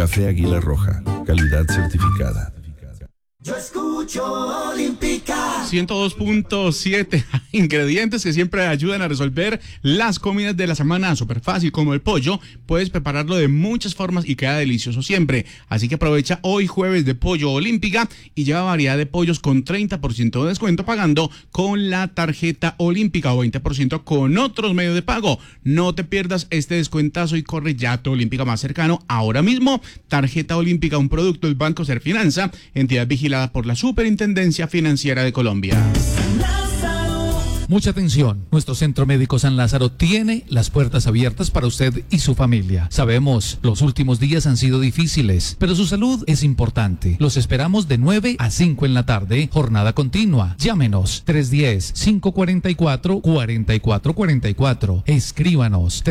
Café Águila Roja, calidad certificada. Yo escucho Olímpica 102.7, ingredientes que siempre ayudan a resolver las comidas de la semana. Súper fácil, como el pollo, puedes prepararlo de muchas formas y queda delicioso siempre. Así que aprovecha hoy jueves de Pollo Olímpica y lleva variedad de pollos con 30% de descuento pagando con la tarjeta Olímpica o 20% con otros medios de pago. No te pierdas este descuentazo y corre ya a tu Olímpica más cercano ahora mismo. Tarjeta Olímpica, un producto del Banco Serfinanza, entidad vigilada por la Superintendencia Financiera de Colombia. Mucha atención, nuestro Centro Médico San Lázaro tiene las puertas abiertas para usted y su familia. Sabemos, los últimos días han sido difíciles, pero su salud es importante. Los esperamos de 9 a 5 en la tarde, jornada continua. Llámenos 310-544-4444. Escríbanos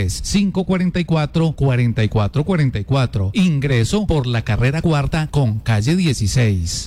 310-544-4444. Ingreso por la carrera cuarta con calle 16.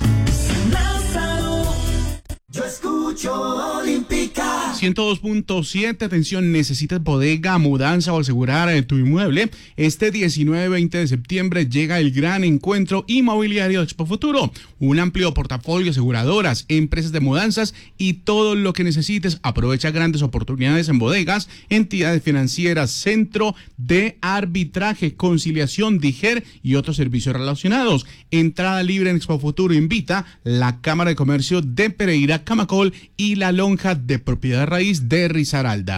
Yo escucho Olímpica 102.7, atención, necesitas bodega, mudanza o asegurar tu inmueble. Este 19-20 de septiembre llega el gran encuentro inmobiliario de Expo Futuro. Un amplio portafolio de aseguradoras, empresas de mudanzas y todo lo que necesites. Aprovecha grandes oportunidades en bodegas, entidades financieras, centro de arbitraje, conciliación, DIGER y otros servicios relacionados. Entrada libre en Expo Futuro. Invita la Cámara de Comercio de Pereira, Camacol y la Lonja de Propiedad Raíz de Risaralda.